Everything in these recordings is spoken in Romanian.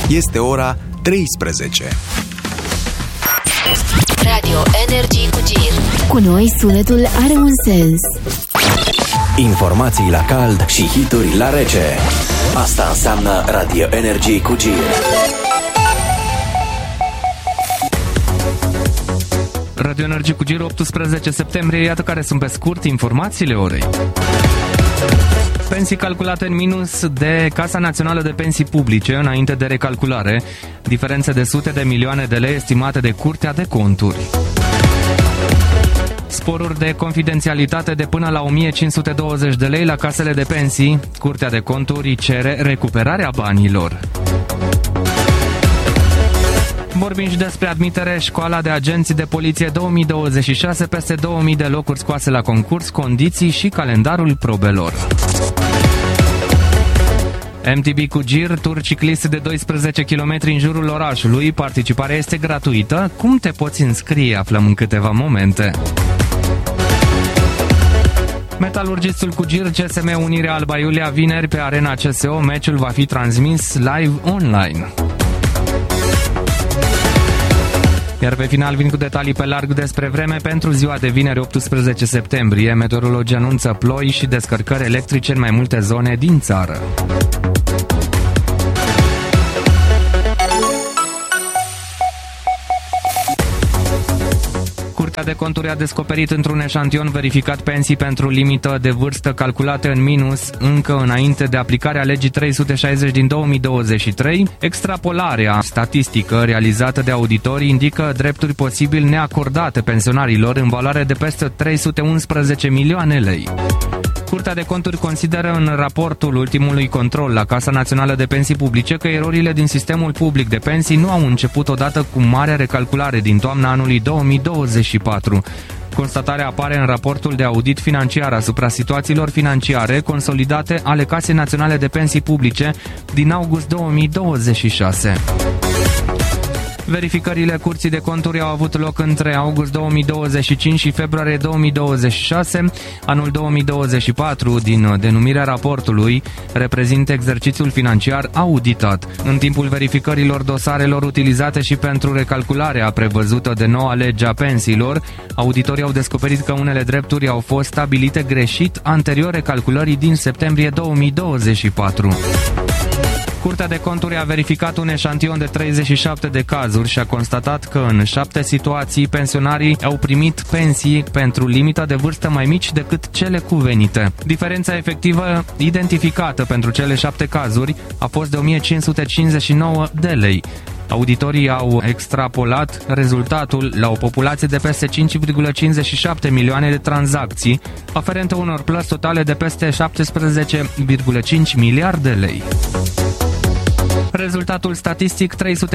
Este ora 13. Radio Energy cu Gir. Cu noi sunetul are un sens. Informații la cald și hituri la rece. Asta înseamnă Radio Energy cu Gir. Radio Energy cu Gir, 18 septembrie, iată care sunt pe scurt informațiile orei. Pensii calculate în minus de Casa Națională de Pensii Publice înainte de recalculare, diferențe de sute de milioane de lei estimate de Curtea de Conturi. Sporuri de confidențialitate de până la 1520 de lei la casele de pensii, Curtea de Conturi cere recuperarea banilor. Vorbim și despre admitere Școala de Agenți de Poliție 2026, peste 2000 de locuri scoase la concurs, condiții și calendarul probelor. MTB cu Gir, tur ciclist de 12 km în jurul orașului, participarea este gratuită. Cum te poți înscrie? Aflăm în câteva momente. Metalurgistul cu Gir, CSM Unirea Alba Iulia, vineri pe Arena CSO, meciul va fi transmis live online. Iar pe final vin cu detalii pe larg despre vreme pentru ziua de vineri 18 septembrie. Meteorologii anunță ploi și descărcări electrice în mai multe zone din țară. Curtea de Conturi a descoperit într-un eșantion verificat pensii pentru limită de vârstă calculate în minus încă înainte de aplicarea legii 360 din 2023. Extrapolarea statistică realizată de auditori indică drepturi posibil neacordate pensionarilor în valoare de peste 311 milioane lei. Curtea de Conturi consideră în raportul ultimului control la Casa Națională de Pensii Publice că erorile din sistemul public de pensii nu au început odată cu marea recalculare din toamna anului 2024. Constatarea apare în raportul de audit financiar asupra situațiilor financiare consolidate ale Casei Naționale de Pensii Publice din august 2026. Verificările Curții de Conturi au avut loc între august 2025 și februarie 2026. Anul 2024, din denumirea raportului, reprezintă exercițiul financiar auditat. În timpul verificărilor dosarelor utilizate și pentru recalcularea prevăzută de noua lege a pensiilor, auditorii au descoperit că unele drepturi au fost stabilite greșit anterior recalculării din septembrie 2024. Curtea de Conturi a verificat un eșantion de 37 de cazuri și a constatat că în 7 situații pensionarii au primit pensii pentru limita de vârstă mai mici decât cele cuvenite. Diferența efectivă identificată pentru cele 7 cazuri a fost de 1559 de lei. Auditorii au extrapolat rezultatul la o populație de peste 5,57 milioane de tranzacții, aferente unor plăți totale de peste 17,5 miliarde de lei. Rezultatul statistic: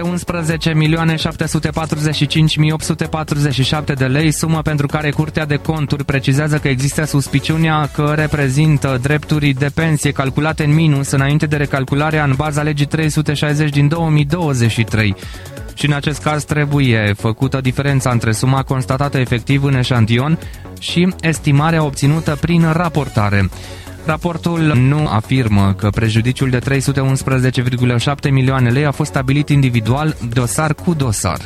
311.745.847 de lei, sumă pentru care Curtea de Conturi precizează că există suspiciunea că reprezintă drepturi de pensie calculate în minus înainte de recalcularea în baza legii 360 din 2023. Și în acest caz trebuie făcută diferența între suma constatată efectiv în eșantion și estimarea obținută prin raportare. Raportul nu afirmă că prejudiciul de 311,7 milioane lei a fost stabilit individual, dosar cu dosar.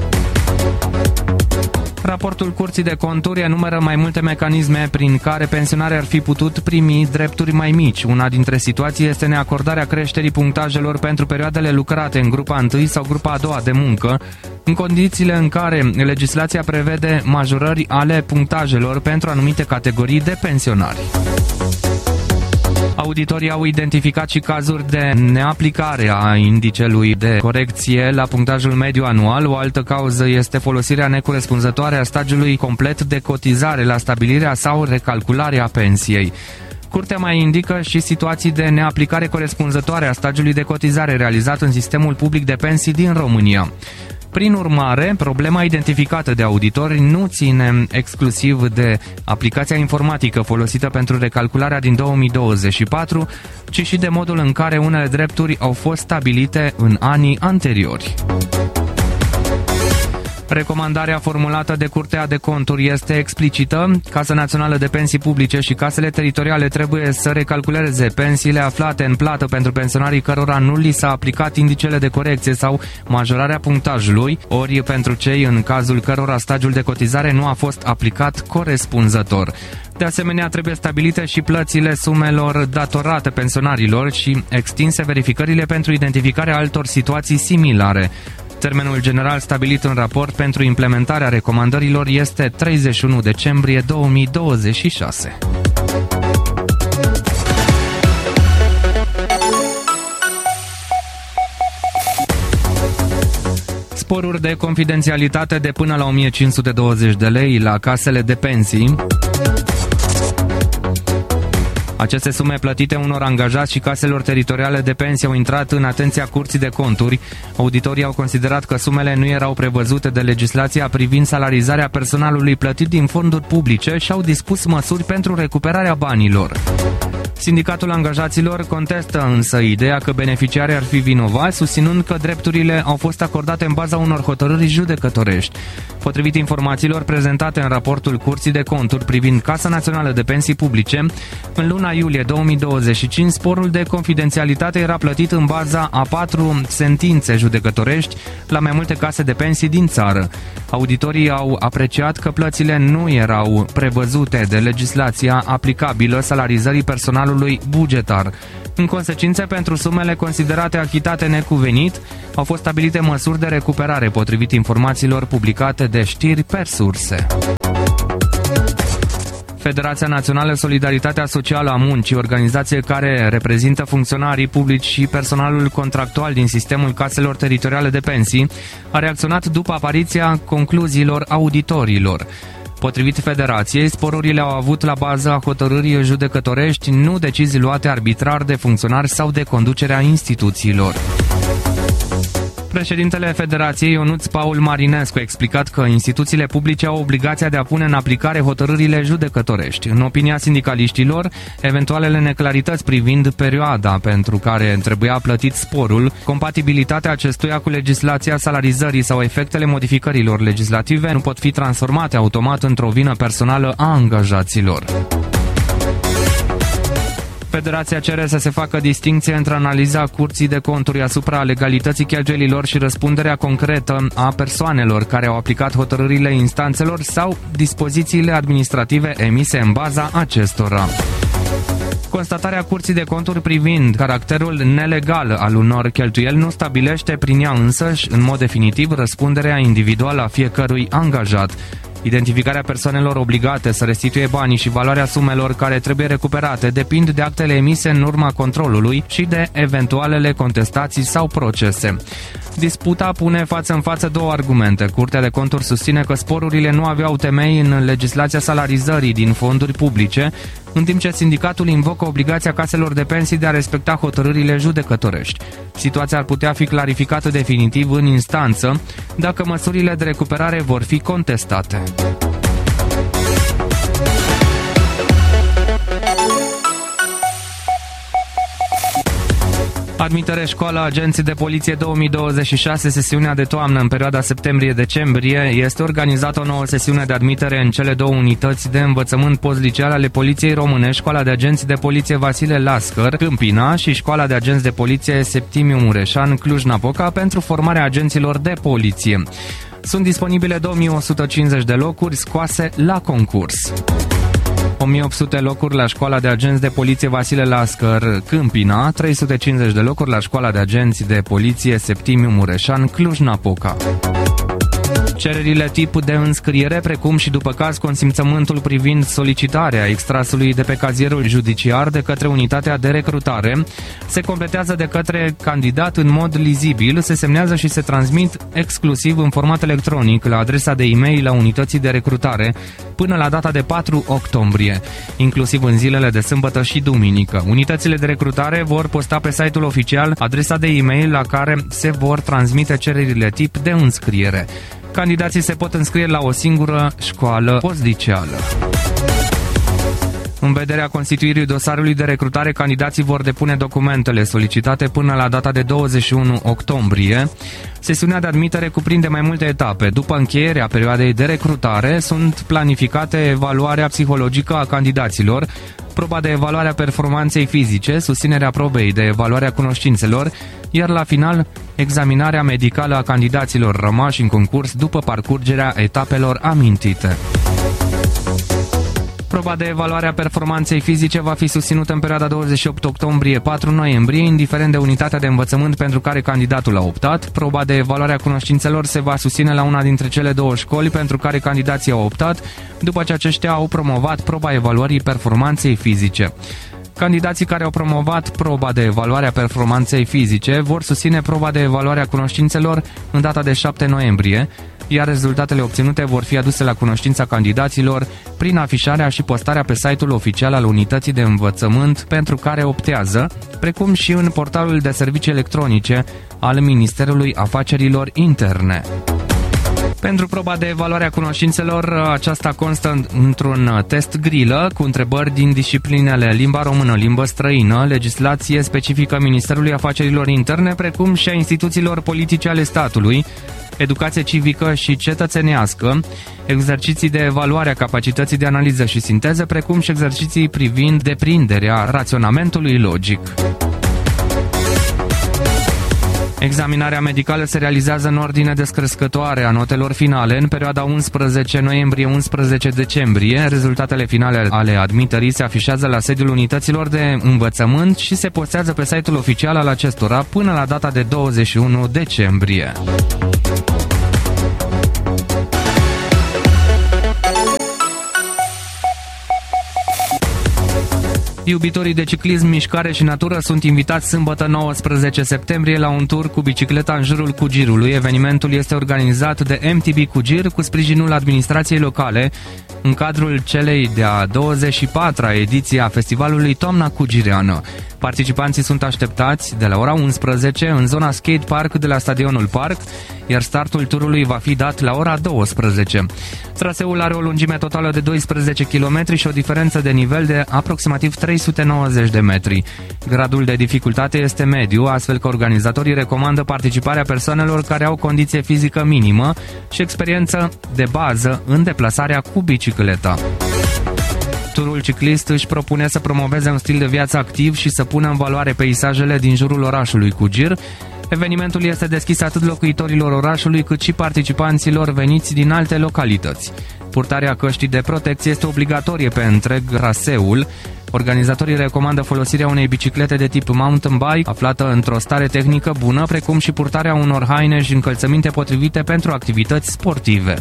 Raportul Curții de Conturi enumeră mai multe mecanisme prin care pensionarii ar fi putut primi drepturi mai mici. Una dintre situații este neacordarea creșterii punctajelor pentru perioadele lucrate în grupa 1 sau grupa a 2 de muncă, în condițiile în care legislația prevede majorări ale punctajelor pentru anumite categorii de pensionari. Auditorii au identificat și cazuri de neaplicare a indicelui de corecție la punctajul mediu anual. O altă cauză este folosirea necorespunzătoare a stagiului complet de cotizare la stabilirea sau recalcularea pensiei. Curtea mai indică și situații de neaplicare corespunzătoare a stagiului de cotizare realizat în sistemul public de pensii din România. Prin urmare, problema identificată de auditori nu ține exclusiv de aplicația informatică folosită pentru recalcularea din 2024, ci și de modul în care unele drepturi au fost stabilite în anii anteriori. Recomandarea formulată de Curtea de Conturi este explicită. Casa Națională de Pensii Publice și casele teritoriale trebuie să recalculeze pensiile aflate în plată pentru pensionarii cărora nu li s-a aplicat indicele de corecție sau majorarea punctajului, ori pentru cei în cazul cărora stagiul de cotizare nu a fost aplicat corespunzător. De asemenea, trebuie stabilite și plățile sumelor datorate pensionarilor și extinse verificările pentru identificarea altor situații similare. Termenul general stabilit în raport pentru implementarea recomandărilor este 31 decembrie 2026. Sporuri de confidențialitate de până la 1520 de lei la casele de pensii. Aceste sume plătite unor angajați și caselor teritoriale de pensii au intrat în atenția Curții de Conturi. Auditorii au considerat că sumele nu erau prevăzute de legislația privind salarizarea personalului plătit din fonduri publice și au dispus măsuri pentru recuperarea banilor. Sindicatul angajaților contestă însă ideea că beneficiarii ar fi vinovați, susținând că drepturile au fost acordate în baza unor hotărâri judecătorești. Potrivit informațiilor prezentate în raportul Curții de Conturi privind Casa Națională de Pensii Publice, în luna iulie 2025, sporul de confidențialitate era plătit în baza a 4 sentințe judecătorești la mai multe case de pensii din țară. Auditorii au apreciat că plățile nu erau prevăzute de legislația aplicabilă salarizării personalului bugetar. În consecință, pentru sumele considerate achitate necuvenit, au fost stabilite măsuri de recuperare, potrivit informațiilor publicate de Știri per surse. Federația Națională Solidaritatea Socială a Muncii, organizație care reprezintă funcționarii publici și personalul contractual din sistemul caselor teritoriale de pensii, a reacționat după apariția concluziilor auditorilor. Potrivit federației, sporurile au avut la bază hotărâri judecătorești, nu decizii luate arbitrar de funcționari sau de conducerea instituțiilor. Președintele Federației, Ionuț Paul Marinescu, a explicat că instituțiile publice au obligația de a pune în aplicare hotărârile judecătorești. În opinia sindicaliștilor, eventualele neclarități privind perioada pentru care trebuia plătit sporul, compatibilitatea acestuia cu legislația salarizării sau efectele modificărilor legislative nu pot fi transformate automat într-o vină personală a angajaților. Federația cere să se facă distincție între analiza Curții de Conturi asupra legalității cheltuielilor și răspunderea concretă a persoanelor care au aplicat hotărârile instanțelor sau dispozițiile administrative emise în baza acestora. Constatarea Curții de Conturi privind caracterul nelegal al unor cheltuieli nu stabilește prin ea însăși, în mod definitiv, răspunderea individuală a fiecărui angajat. Identificarea persoanelor obligate să restituie banii și valoarea sumelor care trebuie recuperate depind de actele emise în urma controlului și de eventualele contestații sau procese. Disputa pune față în față două argumente. Curtea de Conturi susține că sporurile nu aveau temei în legislația salarizării din fonduri publice, în timp ce sindicatul invocă obligația caselor de pensii de a respecta hotărârile judecătorești. Situația ar putea fi clarificată definitiv în instanță dacă măsurile de recuperare vor fi contestate. Admitere școală agenții de poliție 2026, sesiunea de toamnă în perioada septembrie-decembrie. Este organizată o nouă sesiune de admitere în cele două unități de învățământ postliceal ale Poliției Române, Școala de Agenți de Poliție Vasile Lascăr, Câmpina și Școala de Agenți de Poliție Septimiu Mureșan, Cluj-Napoca, pentru formarea agenților de poliție. Sunt disponibile 2150 de locuri scoase la concurs. 1800 locuri la Școala de Agenți de Poliție Vasile Lascăr, Câmpina, 350 de locuri la Școala de Agenți de Poliție Septimiu Mureșan, Cluj-Napoca. Cererile tip de înscriere, precum și după caz consimțământul privind solicitarea extrasului de pe cazierul judiciar de către unitatea de recrutare, se completează de către candidat în mod lizibil, se semnează și se transmit exclusiv în format electronic la adresa de e-mail a unității de recrutare până la data de 4 octombrie, inclusiv în zilele de sâmbătă și duminică. Unitățile de recrutare vor posta pe site-ul oficial adresa de e-mail la care se vor transmite cererile tip de înscriere. Candidații se pot înscrie la o singură școală postliceală. În vederea constituirii dosarului de recrutare, candidații vor depune documentele solicitate până la data de 21 octombrie. Sesiunea de admitere cuprinde mai multe etape. După încheierea perioadei de recrutare, sunt planificate evaluarea psihologică a candidaților, proba de evaluare a performanței fizice, susținerea probei de evaluare a cunoștințelor, iar la final, examinarea medicală a candidaților rămași în concurs după parcurgerea etapelor amintite. Proba de evaluare a performanței fizice va fi susținută în perioada 28 octombrie-4 noiembrie, indiferent de unitatea de învățământ pentru care candidatul a optat. Proba de evaluare a cunoștințelor se va susține la una dintre cele două școli pentru care candidații au optat, după ce aceștia au promovat proba evaluării performanței fizice. Candidații care au promovat proba de evaluare a performanței fizice vor susține proba de evaluare a cunoștințelor în data de 7 noiembrie, iar rezultatele obținute vor fi aduse la cunoștința candidaților prin afișarea și postarea pe site-ul oficial al unității de învățământ pentru care optează, precum și în portalul de servicii electronice al Ministerului Afacerilor Interne. Pentru proba de evaluare a cunoștințelor, aceasta constă într-un test grilă cu întrebări din disciplinele limba română, limbă străină, legislație specifică Ministerului Afacerilor Interne, precum și a instituțiilor politice ale statului, educație civică și cetățenească, exerciții de evaluare a capacității de analiză și sinteză, precum și exerciții privind deprinderea raționamentului logic. Examinarea medicală se realizează în ordine descrescătoare a notelor finale în perioada 11 noiembrie-11 decembrie. Rezultatele finale ale admiterii se afișează la sediul unităților de învățământ și se postează pe site-ul oficial al acestora până la data de 21 decembrie. Iubitorii de ciclism, mișcare și natură sunt invitați sâmbătă 19 septembrie la un tur cu bicicleta în jurul Cugirului. Evenimentul este organizat de MTB Cugir cu sprijinul administrației locale în cadrul celei de-a 24-a ediție a festivalului Toamna Cugireană. Participanții sunt așteptați de la ora 11 în zona skate park de la stadionul Parc, iar startul turului va fi dat la ora 12. Traseul are o lungime totală de 12 km și o diferență de nivel de aproximativ 390 de metri. Gradul de dificultate este mediu, astfel că organizatorii recomandă participarea persoanelor care au condiție fizică minimă și experiență de bază în deplasarea cu bicicleta. Turul ciclist își propune să promoveze un stil de viață activ și să pună în valoare peisajele din jurul orașului Cugir. Evenimentul este deschis atât locuitorilor orașului cât și participanților veniți din alte localități. Purtarea căștii de protecție este obligatorie pe întreg traseul. Organizatorii recomandă folosirea unei biciclete de tip mountain bike aflată într-o stare tehnică bună, precum și purtarea unor haine și încălțăminte potrivite pentru activități sportive.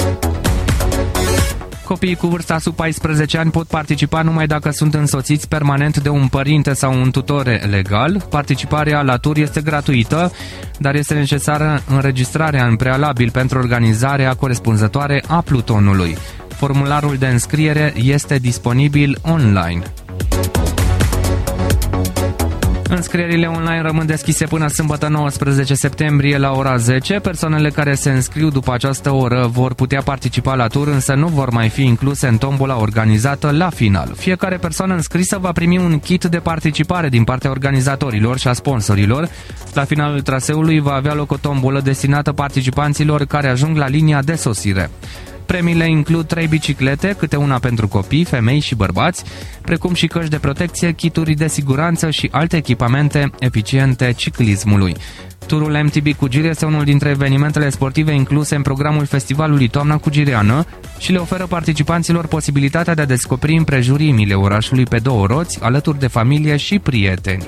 Copiii cu vârsta sub 14 ani pot participa numai dacă sunt însoțiți permanent de un părinte sau un tutore legal. Participarea la tur este gratuită, dar este necesară înregistrarea în prealabil pentru organizarea corespunzătoare a plutonului. Formularul de înscriere este disponibil online. Înscrierile online rămân deschise până sâmbătă 19 septembrie la ora 10. Persoanele care se înscriu după această oră vor putea participa la tur, însă nu vor mai fi incluse în tombola organizată la final. Fiecare persoană înscrisă va primi un kit de participare din partea organizatorilor și a sponsorilor. La finalul traseului va avea loc o tombolă destinată participanților care ajung la linia de sosire. Premiile includ 3 biciclete, câte una pentru copii, femei și bărbați, precum și căști de protecție, kituri de siguranță și alte echipamente eficiente ciclismului. Turul MTB Cugir este unul dintre evenimentele sportive incluse în programul festivalului Toamna Cugireană și le oferă participanților posibilitatea de a descoperi împrejurimile orașului pe două roți, alături de familie și prieteni.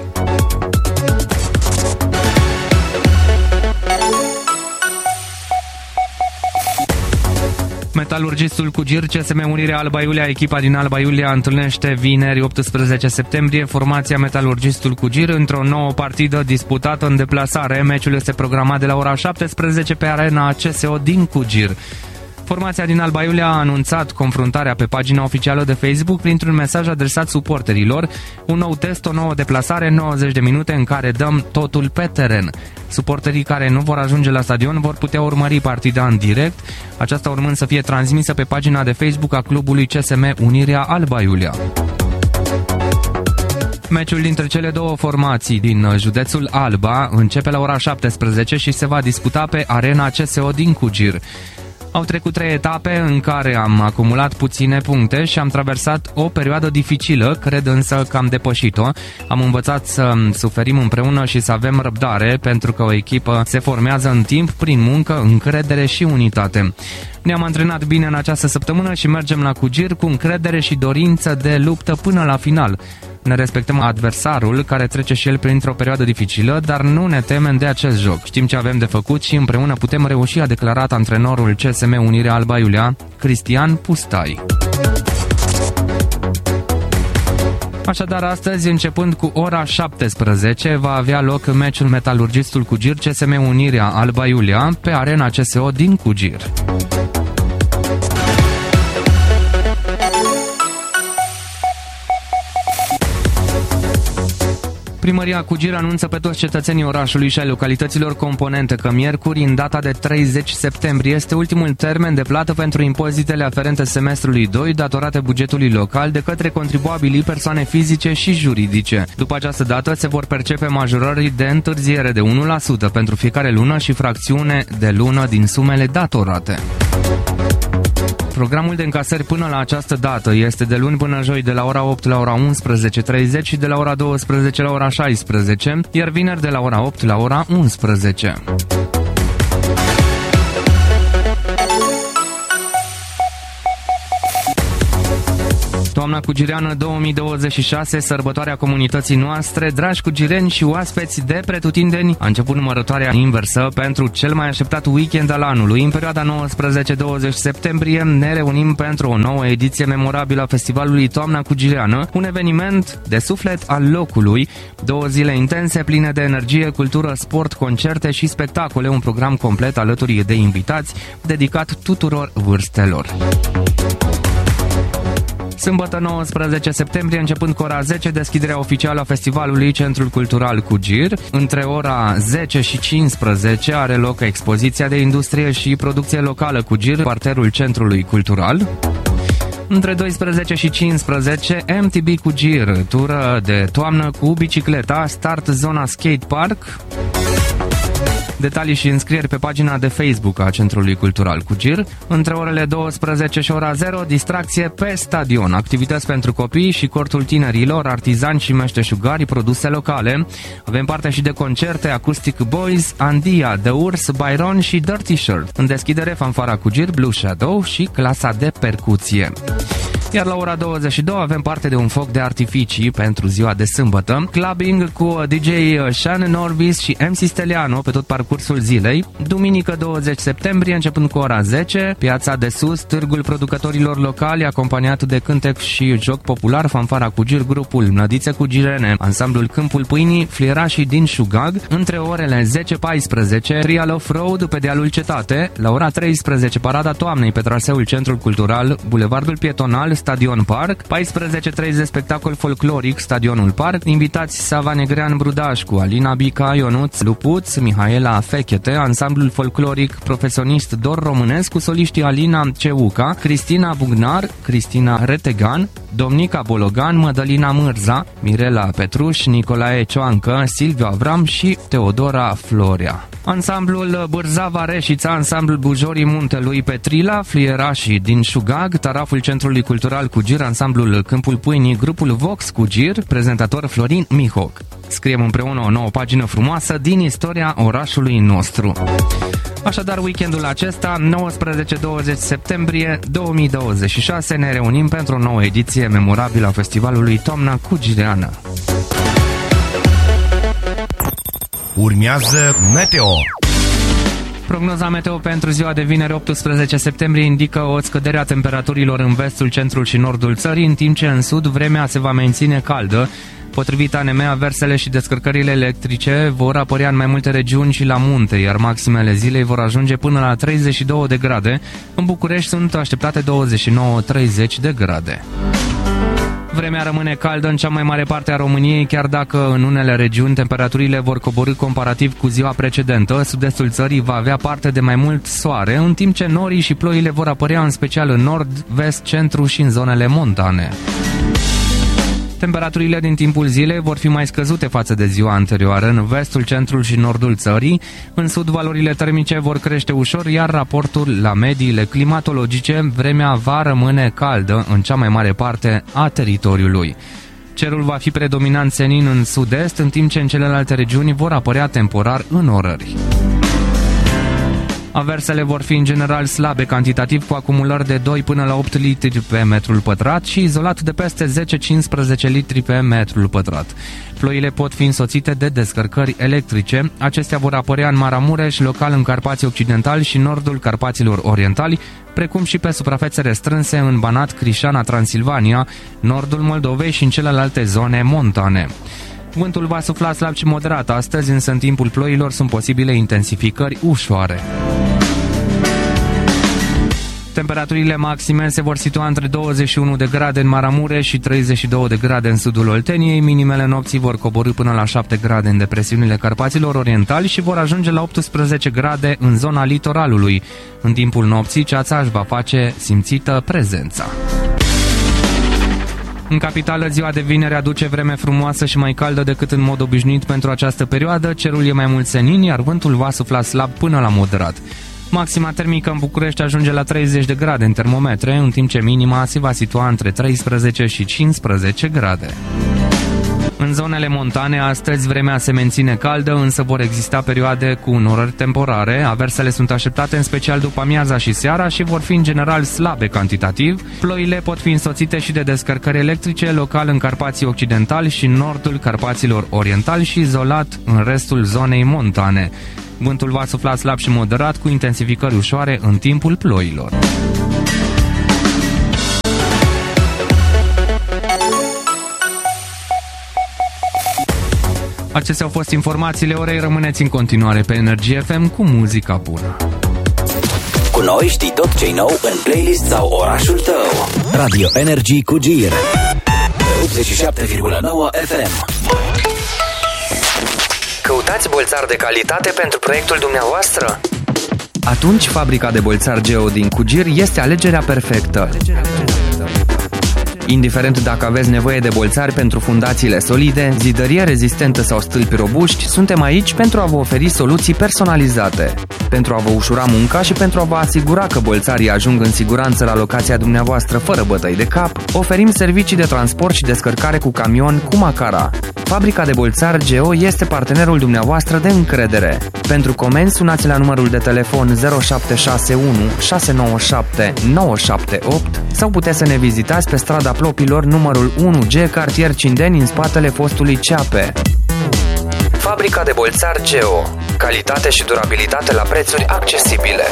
Metalurgistul Cugir, CSM Unirea Alba Iulia, echipa din Alba Iulia întâlnește vineri 18 septembrie formația Metalurgistul Cugir într-o nouă partidă disputată în deplasare. Meciul este programat de la ora 17 pe arena CSO din Cugir. Formația din Alba Iulia a anunțat confruntarea pe pagina oficială de Facebook printr-un mesaj adresat suporterilor, un nou test, o nouă deplasare, 90 de minute în care dăm totul pe teren. Suporterii care nu vor ajunge la stadion vor putea urmări partida în direct, aceasta urmând să fie transmisă pe pagina de Facebook a clubului CSM Unirea Alba Iulia. Meciul dintre cele două formații din județul Alba începe la ora 17 și se va disputa pe Arena CSO din Cugir. Au trecut 3 etape în care am acumulat puține puncte și am traversat o perioadă dificilă, cred însă că am depășit-o. Am învățat să suferim împreună și să avem răbdare, pentru că o echipă se formează în timp prin muncă, încredere și unitate. Ne-am antrenat bine în această săptămână și mergem la Cugir cu încredere și dorință de luptă până la final. Ne respectăm adversarul, care trece și el printr-o perioadă dificilă, dar nu ne temem de acest joc. Știm ce avem de făcut și împreună putem reuși, a declarat antrenorul CSM Unirea Alba Iulia, Cristian Pustai. Așadar, astăzi, începând cu ora 17, va avea loc meciul Metalurgistul Cugir CSM Unirea Alba Iulia pe Arena CSO din Cugir. Primăria Cugir anunță pe toți cetățenii orașului și ai localităților componente că miercuri, în data de 30 septembrie, este ultimul termen de plată pentru impozitele aferente semestrului 2 datorate bugetului local de către contribuabilii persoane fizice și juridice. După această dată se vor percepe majorări de întârziere de 1% pentru fiecare lună și fracțiune de lună din sumele datorate. Programul de încasări până la această dată este de luni până joi de la ora 8 la ora 11:30 și de la ora 12 la ora 16, iar vineri de la ora 8 la ora 11. Toamna Cugireană 2026, sărbătoarea comunității noastre, dragi cugireni și oaspeți de pretutindeni, a început numărătoarea inversă pentru cel mai așteptat weekend al anului. În perioada 19-20 septembrie ne reunim pentru o nouă ediție memorabilă a festivalului Toamna Cugireană, un eveniment de suflet al locului, 2 zile intense, pline de energie, cultură, sport, concerte și spectacole, un program complet alături de invitați, dedicat tuturor vârstelor. Sâmbătă 19 septembrie, începând cu ora 10, deschiderea oficială a festivalului Centrul Cultural Cugir. Între ora 10 și 15 are loc expoziția de industrie și producție locală Cugir, parterul Centrului Cultural. Între 12 și 15, MTB Cugir, tură de toamnă cu bicicleta, start zona skate park. Detalii și înscrieri pe pagina de Facebook a Centrului Cultural Cugir. Între orele 12 și ora 0, distracție pe stadion, activități pentru copii și cortul tinerilor, artizani și meșteșugari, produse locale. Avem parte și de concerte Acoustic Boys, Andia, The Urs, Byron și Dirty Shirt. În deschidere, fanfara Cugir, Blue Shadow și clasa de percuție. Iar la ora 22 avem parte de un foc de artificii pentru ziua de sâmbătă, clubbing cu DJ Sean Norvis și MC Steliano pe tot parcursul zilei. Duminică 20 septembrie, începând cu ora 10, Piața de Sus, târgul producătorilor locali, acompaniat de cântec și joc popular, fanfara Cugir, grupul Mlădițe Cugirene, ansamblul Câmpul Pâinii, flierașii din Șugag. Între orele 10-14, Trial Off-Road pe dealul Cetate. La ora 13, parada toamnei pe traseul Centrul Cultural, Bulevardul Pietonal, Stadion Park. 14:30, spectacol folcloric, Stadionul Park. Invitați Sava Negrean Brudaș cu Alina Bica, Ionuț Lupuț, Mihaela Fechete, ansamblul folcloric profesionist Dor Românesc cu soliștii Alina Ceuca, Cristina Bugnar, Cristina Retegan, Domnica Bologan, Mădălina Mârza, Mirela Petruș, Nicolae Cioancă, Silviu Avram și Teodora Florea. Ansamblul Bârzava Reșița, ansamblul Bujorii Muntelui Petrila, flierașii din Șugag, taraful Centrului Cultural Cugir, ansamblul Câmpul Pâinii, grupul Vox Cugir, prezentator Florin Mihoc. Scriem împreună o nouă pagină frumoasă din istoria orașului nostru. Așadar, weekendul acesta, 19-20 septembrie 2026, ne reunim pentru o nouă ediție memorabilă a festivalului Toamna Cugireană. Urmează Meteo. Prognoza meteo pentru ziua de vineri 18 septembrie indică o scădere a temperaturilor în vestul, centrul și nordul țării, în timp ce în sud vremea se va menține caldă. Potrivit ANM, aversele și descărcările electrice vor apărea în mai multe regiuni și la munte, iar maximele zilei vor ajunge până la 32 de grade. În București sunt așteptate 29-30 de grade. Vremea rămâne caldă în cea mai mare parte a României, chiar dacă în unele regiuni temperaturile vor coborî comparativ cu ziua precedentă. Sud-estul țării va avea parte de mai mult soare, în timp ce norii și ploile vor apărea în special în nord, vest, centru și în zonele montane. Temperaturile din timpul zilei vor fi mai scăzute față de ziua anterioară în vestul, centrul și nordul țării. În sud, valorile termice vor crește ușor, iar raportul la mediile climatologice, vremea va rămâne caldă în cea mai mare parte a teritoriului. Cerul va fi predominant senin în sud-est, în timp ce în celelalte regiuni vor apărea temporar înnorări. Aversele vor fi în general slabe cantitativ, cu acumulări de 2 până la 8 litri pe metrul pătrat și izolat de peste 10-15 litri pe metrul pătrat. Ploile pot fi însoțite de descărcări electrice. Acestea vor apărea în Maramureș, local în Carpații Occidentali și nordul Carpaților Orientali, precum și pe suprafețe restrânse în Banat, Crișana, Transilvania, nordul Moldovei și în celelalte zone montane. Vântul va sufla slab și moderat astăzi, însă în timpul ploilor sunt posibile intensificări ușoare. Temperaturile maxime se vor situa între 21 de grade în Maramureș și 32 de grade în sudul Olteniei. Minimele nopții vor coborî până la 7 grade în depresiunile Carpaților Orientali și vor ajunge la 18 grade în zona litoralului. În timpul nopții, ceața își va face simțită prezența. În capitală, ziua de vineri aduce vreme frumoasă și mai caldă decât în mod obișnuit pentru această perioadă. Cerul e mai mult senin, iar vântul va sufla slab până la moderat. Maxima termică în București ajunge la 30 de grade în termometre, în timp ce minima se va situa între 13 și 15 grade. În zonele montane, astăzi vremea se menține caldă, însă vor exista perioade cu înnorări temporare. Aversele sunt așteptate în special după amiaza și seara și vor fi în general slabe cantitativ. Ploile pot fi însoțite și de descărcări electrice, local în Carpații Occidentali și în nordul Carpaților Orientali și izolat în restul zonei montane. Vântul va sufla slab și moderat, cu intensificări ușoare în timpul ploilor. Acestea au fost informațiile orei. Rămâneți în continuare pe Energy FM cu muzica bună. Cu noi știi tot ce-i nou în playlist sau orașul tău. Radio Energy cu Gir 87,9 FM. Căutați bolțari de calitate pentru proiectul dumneavoastră? Atunci Fabrica de Bolțari Geo din Cugir este alegerea perfectă. Indiferent dacă aveți nevoie de bolțari pentru fundațiile solide, zidărie rezistentă sau stâlpi robuști, suntem aici pentru a vă oferi soluții personalizate. Pentru a vă ușura munca și pentru a vă asigura că bolțarii ajung în siguranță la locația dumneavoastră fără bătăi de cap, oferim servicii de transport și descărcare cu camion cu Macara. Fabrica de Bolțari Geo este partenerul dumneavoastră de încredere. Pentru comenzi, sunați la numărul de telefon 0761 697 978 sau puteți să ne vizitați pe strada Plopilor, numărul 1G, cartier Cindeni, în spatele fostului Ceape. Fabrica de Bolțari Geo. Calitate și durabilitate la prețuri accesibile.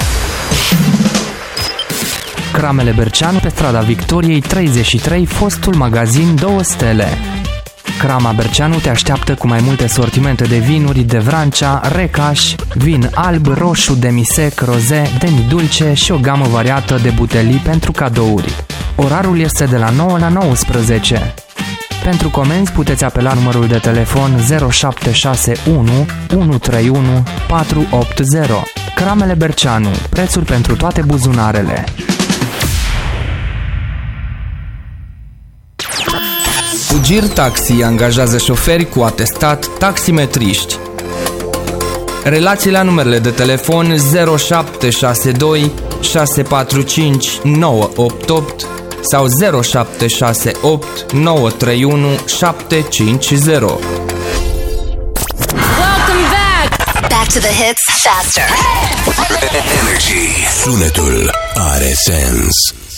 Cramele Berceanu, pe strada Victoriei 33, fostul magazin 2 stele. Crama Berceanu te așteaptă cu mai multe sortimente de vinuri de Vrancea, Recaș, vin alb, roșu, demisec, roze, demidulce și o gamă variată de butelii pentru cadouri. Orarul este de la 9 la 19. Pentru comenzi puteți apela numărul de telefon 0761 131 480. Cramele Berceanu, prețuri pentru toate buzunarele. Fugir Taxi angajează șoferi cu atestat taximetriști. Relații la numerele de telefon 0762 645 988 sau 0768 931 750. Welcome back to the hits faster. Energy. Sunetul are sens.